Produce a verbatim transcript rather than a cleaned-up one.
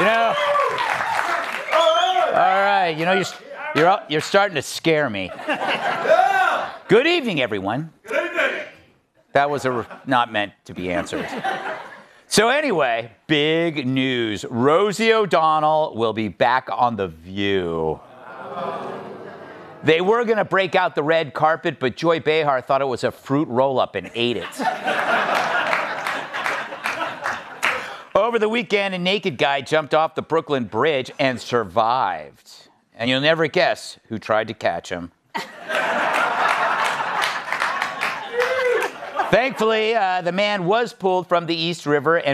know, all right, you know, you're, you're, you're starting to scare me. Good evening, everyone. Good evening. That was a, not meant to be answered. So anyway, big news. Rosie O'Donnell will be back on The View. They were going to break out the red carpet, but Joy Behar thought it was a fruit roll-up and ate it. Over the weekend, a naked guy jumped off the Brooklyn Bridge and survived. And you'll never guess who tried to catch him. Thankfully, uh, the man was pulled from the East River and